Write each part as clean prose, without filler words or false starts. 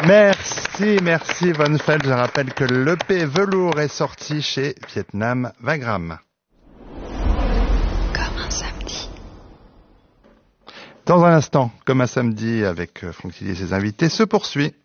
Merci Von Feld. Je rappelle que l'EP Velours est sorti chez Vietnam Wagram. Comme un samedi. Dans un instant, comme un samedi avec Franck Tillier et ses invités, se poursuit.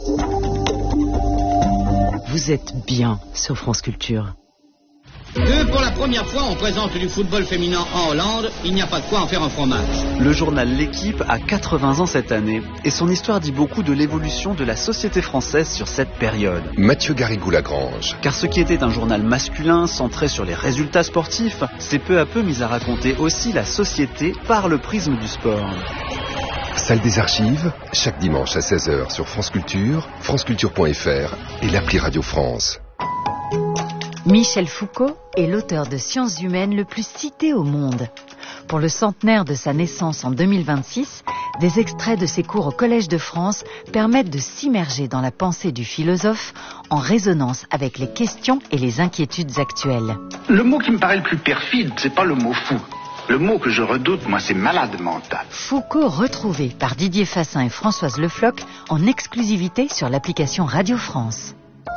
Vous êtes bien sur France Culture. Pour la première fois, on présente du football féminin en Hollande. Il n'y a pas de quoi en faire un fromage. Le journal L'Équipe a 80 ans cette année et son histoire dit beaucoup de l'évolution de la société française sur cette période. Mathieu Garrigou-Lagrange. Car ce qui était un journal masculin centré sur les résultats sportifs s'est peu à peu mis à raconter aussi la société par le prisme du sport. Salle des archives, chaque dimanche à 16h sur France Culture, franceculture.fr et l'appli Radio France. Michel Foucault est l'auteur de Sciences humaines le plus cité au monde. Pour le centenaire de sa naissance en 2026, des extraits de ses cours au Collège de France permettent de s'immerger dans la pensée du philosophe en résonance avec les questions et les inquiétudes actuelles. Le mot qui me paraît le plus perfide, c'est pas le mot fou. Le mot que je redoute, moi, c'est malade mental. Foucault retrouvé par Didier Fassin et Françoise Le Floch en exclusivité sur l'application Radio France.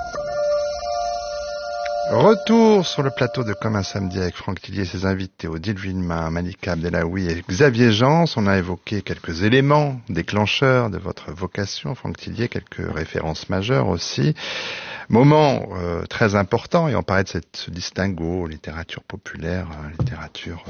Retour sur le plateau de Comme un samedi avec Franck Tillier et ses invités, Odile Villemain, Malika Abdellaoui et Xavier Jans. On a évoqué quelques éléments déclencheurs de votre vocation, Franck Tillier, quelques références majeures aussi. Moment très important, et on parlait de ce distinguo, littérature populaire, littérature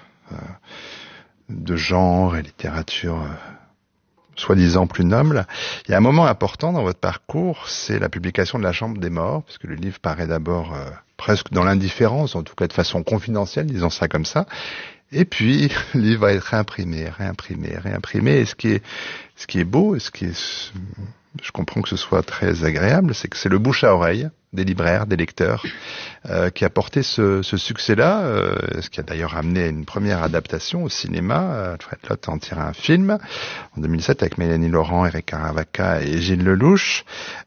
de genre et littérature soi-disant plus noble. Il y a un moment important dans votre parcours, c'est la publication de La Chambre des Morts, puisque le livre paraît d'abord presque dans l'indifférence, en tout cas de façon confidentielle, disons ça comme ça. Et puis, le livre va être réimprimé. Et ce qui est beau, et je comprends que ce soit très agréable, c'est que c'est le bouche à oreille des libraires, des lecteurs, qui a porté ce succès-là, ce qui a d'ailleurs amené une première adaptation au cinéma. Alfred Lott en tire un film en 2007 avec Mélanie Laurent, Eric Caravaca et Gilles Lelouch.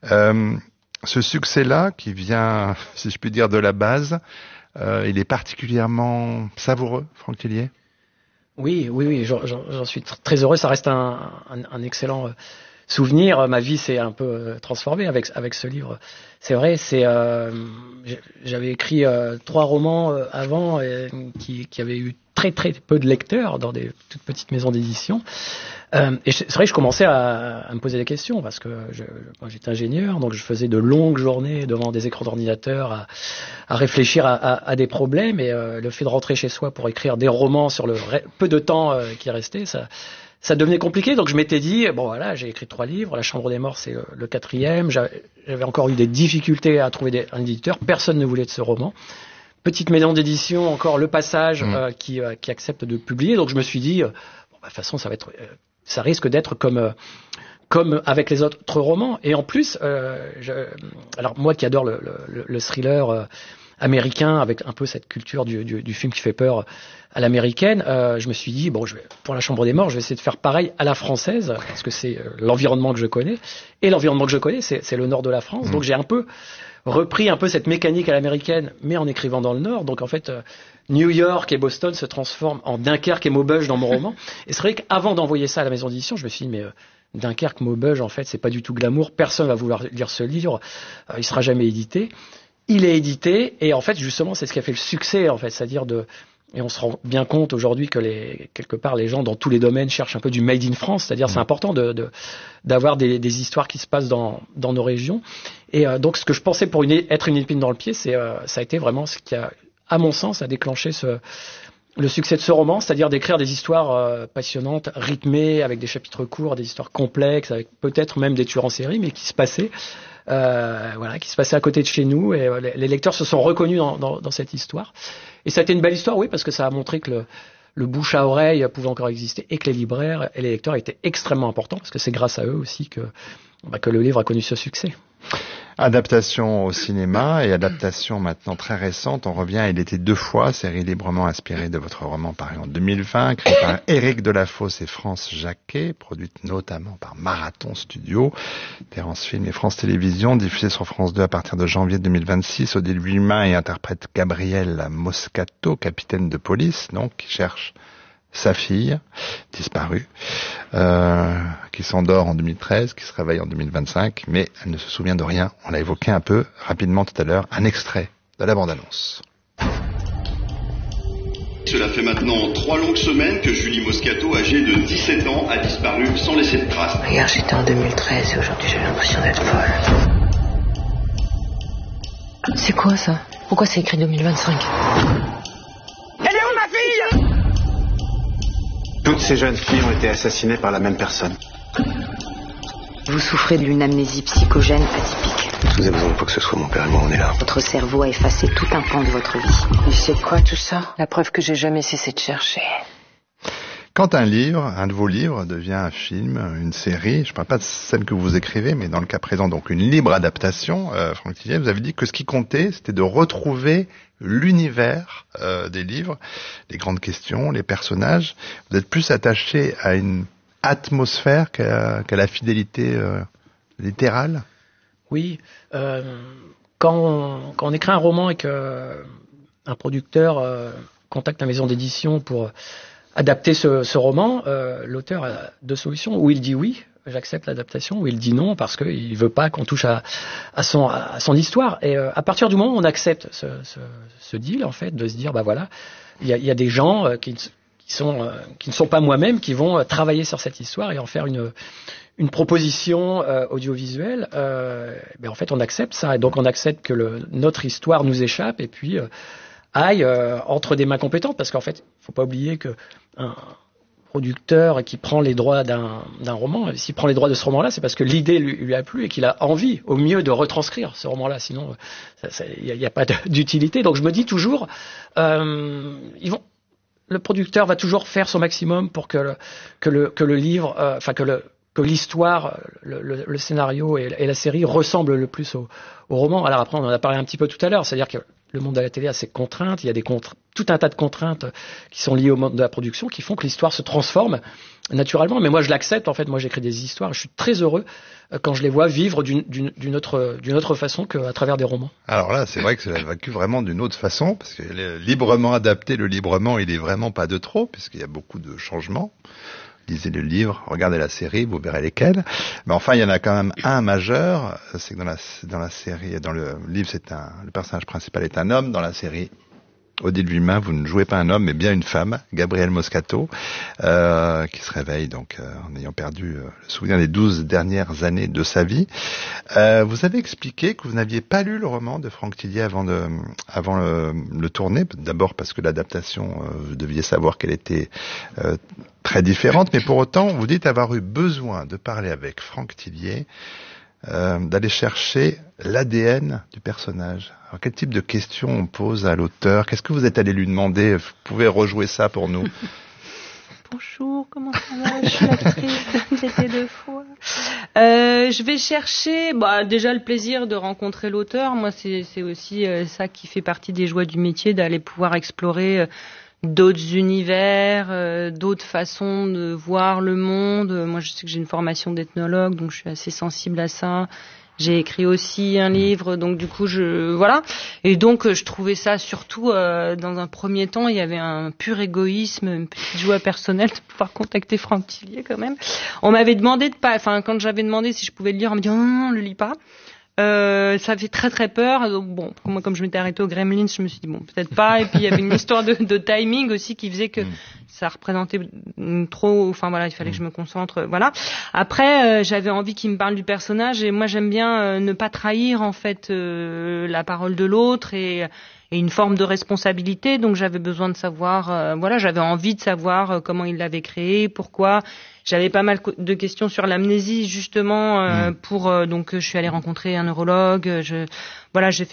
Ce succès-là, qui vient, si je puis dire, de la base, il est particulièrement savoureux, Franck Tillier? Oui, j'en suis très heureux. Ça reste un excellent souvenir. Ma vie s'est un peu transformée avec ce livre. C'est vrai, j'avais écrit 3 romans avant qui avaient eu très peu de lecteurs dans des toutes petites maisons d'édition. Et c'est vrai que je commençais à me poser des questions parce que moi j'étais ingénieur, donc je faisais de longues journées devant des écrans d'ordinateur à réfléchir à des problèmes, et le fait de rentrer chez soi pour écrire des romans sur le peu de temps qui restait, ça devenait compliqué. Donc je m'étais dit, bon voilà, j'ai écrit 3 livres, La Chambre des Morts c'est le 4e, j'avais encore eu des difficultés à trouver un éditeur, personne ne voulait de ce roman. Petite maison d'édition, encore Le Passage qui accepte de publier, donc je me suis dit, de toute façon ça risque d'être comme avec les autres romans. Et en plus, alors moi qui adore le thriller américain, avec un peu cette culture du film qui fait peur à l'américaine, je me suis dit, pour La Chambre des Morts, je vais essayer de faire pareil à la française, parce que c'est l'environnement que je connais. Et l'environnement que je connais, c'est le nord de la France. Donc j'ai repris cette mécanique à l'américaine, mais en écrivant dans le nord. Donc en fait, New York et Boston se transforment en Dunkerque et Maubeuge dans mon roman. Et c'est vrai qu'avant d'envoyer ça à la maison d'édition, je me suis dit, mais Dunkerque, Maubeuge, en fait, c'est pas du tout glamour. Personne va vouloir lire ce livre. Il sera jamais édité. Il est édité, et en fait, justement, c'est ce qui a fait le succès, en fait, c'est-à-dire et on se rend bien compte aujourd'hui que quelque part les gens dans tous les domaines cherchent un peu du made in France, c'est-à-dire c'est important d'avoir des histoires qui se passent dans nos régions. Et donc ce que je pensais être une épine dans le pied, ça a été vraiment ce qui a, à mon sens, a déclenché le succès de ce roman, c'est-à-dire d'écrire des histoires passionnantes, rythmées, avec des chapitres courts, des histoires complexes, avec peut-être même des tueurs en série, mais qui se passaient à côté de chez nous, et les lecteurs se sont reconnus dans cette histoire. Et ça a été une belle histoire, oui, parce que ça a montré que le bouche à oreille pouvait encore exister, et que les libraires et les lecteurs étaient extrêmement importants, parce que c'est grâce à eux aussi que le livre a connu ce succès. Adaptation au cinéma et adaptation maintenant très récente. On revient à Il était 2 fois, série librement inspirée de votre roman paru en 2020, créé par Éric Delafosse et France Jacquet, produite notamment par Marathon Studio, Terence Film et France Télévisions, diffusée sur France 2 à partir de janvier 2026. Odile Villemain y interprète Gabriel Moscato, capitaine de police, donc, qui cherche sa fille, disparue, qui s'endort en 2013, qui se réveille en 2025, mais elle ne se souvient de rien. On l'a évoqué un peu rapidement tout à l'heure, un extrait de la bande-annonce. Cela fait maintenant 3 longues semaines que Julie Moscato, âgée de 17 ans, a disparu sans laisser de traces. Hier j'étais en 2013 et aujourd'hui j'ai l'impression d'être folle. C'est quoi ça? Pourquoi c'est écrit 2025? Elle est où ma fille? Toutes ces jeunes filles ont été assassinées par la même personne. Vous souffrez d'une amnésie psychogène atypique. Vous avez besoin de quoi que ce soit, mon père et moi, on est là. Votre cerveau a effacé tout un pan de votre vie. Et c'est quoi tout ça? La preuve que j'ai jamais cessé de chercher. Quand un de vos livres devient un film, une série, je ne parle pas de celle que vous écrivez, mais dans le cas présent, donc une libre adaptation, Franck Thilliez, vous avez dit que ce qui comptait, c'était de retrouver l'univers des livres, les grandes questions, les personnages. Vous êtes plus attaché à une atmosphère qu'à la fidélité littérale? Oui. Quand on écrit un roman et qu'un producteur contacte la maison d'édition pour adapter ce roman, l'auteur a 2 solutions. Ou il dit oui, j'accepte l'adaptation, ou il dit non parce qu'il veut pas qu'on touche à son histoire. Et à partir du moment où on accepte ce deal, en fait, de se dire, bah voilà, il y a des gens qui ne sont pas moi-même, qui vont travailler sur cette histoire et en faire une proposition audiovisuelle, en fait, on accepte ça. Et donc, on accepte que notre histoire nous échappe et puis aille entre des mains compétentes. Parce qu'en fait, il ne faut pas oublier qu'un producteur qui prend les droits d'un roman, s'il prend les droits de ce roman-là, c'est parce que l'idée lui a plu et qu'il a envie, au mieux, de retranscrire ce roman-là. Sinon, il n'y a pas d'utilité. Donc, je me dis toujours, le producteur va toujours faire son maximum pour que le livre, que l'histoire, le scénario et la série ressemblent le plus au roman. Alors après, on en a parlé un petit peu tout à l'heure, c'est-à-dire que le monde de la télé a ses contraintes, il y a tout un tas de contraintes qui sont liées au monde de la production qui font que l'histoire se transforme naturellement. Mais moi, je l'accepte, en fait. Moi, j'écris des histoires, je suis très heureux quand je les vois vivre d'une autre façon qu'à travers des romans. Alors là, c'est vrai que c'est vécu vraiment d'une autre façon, parce que librement adapté, le librement, il est vraiment pas de trop, puisqu'il y a beaucoup de changements. Lisez le livre, regardez la série, vous verrez lesquels. Mais enfin, il y en a quand même un majeur, c'est que dans la série, dans le livre, le personnage principal est un homme, dans la série Odile Vuillemin, vous ne jouez pas un homme, mais bien une femme, Gabrielle Moscato, qui se réveille donc en ayant perdu le souvenir des 12 dernières années de sa vie. Vous avez expliqué que vous n'aviez pas lu le roman de Franck Thilliez avant le tourner, d'abord parce que l'adaptation, vous deviez savoir qu'elle était très différente, mais pour autant, vous dites avoir eu besoin de parler avec Franck Thilliez, d'aller chercher l'ADN du personnage. Alors, quel type de questions on pose à l'auteur? Qu'est-ce que vous êtes allé lui demander? Vous pouvez rejouer ça pour nous? Bonjour, comment ça va? Je suis actrice, c'était 2 fois. Je vais chercher déjà le plaisir de rencontrer l'auteur. Moi, c'est aussi ça qui fait partie des joies du métier, d'aller pouvoir explorer d'autres univers, d'autres façons de voir le monde. Moi, je sais que j'ai une formation d'ethnologue, donc je suis assez sensible à ça. J'ai écrit aussi un livre, donc du coup, voilà. Et donc, je trouvais ça surtout, dans un premier temps, il y avait un pur égoïsme, une petite joie personnelle de pouvoir contacter Franck Thilliez quand même. On m'avait demandé quand j'avais demandé si je pouvais le lire, on me dit non, le lis pas. Ça fait très très peur. Donc, bon, moi, comme je m'étais arrêtée au Gremlins, je me suis dit bon, peut-être pas. Et puis il y avait une histoire de timing aussi qui faisait que ça représentait trop. Enfin voilà, il fallait que je me concentre. Voilà. Après, j'avais envie qu'il me parle du personnage et moi j'aime bien ne pas trahir en fait la parole de l'autre et une forme de responsabilité. Donc j'avais besoin de savoir. J'avais envie de savoir comment il l'avait créé, pourquoi. J'avais pas mal de questions sur l'amnésie justement donc je suis allée rencontrer un neurologue. J'ai fait